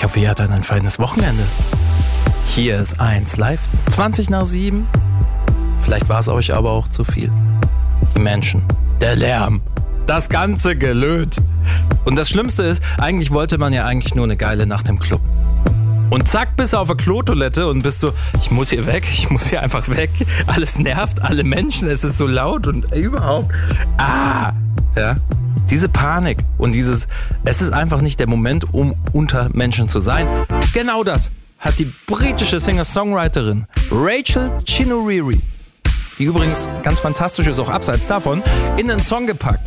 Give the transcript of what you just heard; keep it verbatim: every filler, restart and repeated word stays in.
Ich hoffe, ihr hattet ein feines Wochenende. Hier ist eins live, zwanzig nach sieben. Vielleicht war es euch aber auch zu viel. Die Menschen, der Lärm, das ganze Gelöt. Und das Schlimmste ist, eigentlich wollte man ja eigentlich nur eine geile Nacht im Club. Und zack, bist du auf der Klotoilette und bist so, ich muss hier weg, ich muss hier einfach weg. Alles nervt, alle Menschen, es ist so laut und überhaupt. Ah, ja. Diese Panik und dieses, es ist einfach nicht der Moment, um unter Menschen zu sein. Genau das hat die britische Singer-Songwriterin Rachel Chinouriri, die übrigens ganz fantastisch ist, auch abseits davon, in den Song gepackt.